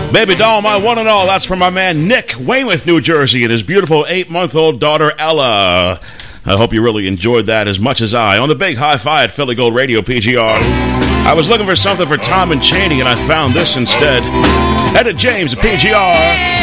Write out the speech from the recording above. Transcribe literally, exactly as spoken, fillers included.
Baby doll, my one and all. That's from my man Nick, Weymouth, New Jersey, and his beautiful eight-month-old daughter, Ella. I hope you really enjoyed that as much as I. On the big hi-fi at Philly Gold Radio, P G R. I was looking for something for Tom and Chaney, and I found this instead. Head to James at P G R.